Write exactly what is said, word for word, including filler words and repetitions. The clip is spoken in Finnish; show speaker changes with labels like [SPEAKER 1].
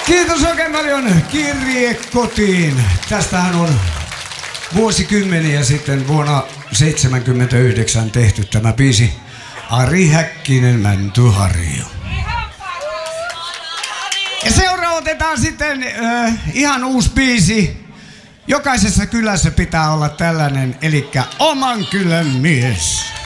[SPEAKER 1] Kiitos oikein paljon. Kirje kotiin. Tästähän on vuosikymmeniä sitten vuonna seitsemänkymmentäyhdeksän tehty tämä biisi. Ari Häkkinen, Mäntyharju. Ja seuraava otetaan sitten äh, ihan uusi biisi. Jokaisessa kylässä pitää olla tällainen, elikkä Oman kylän mies.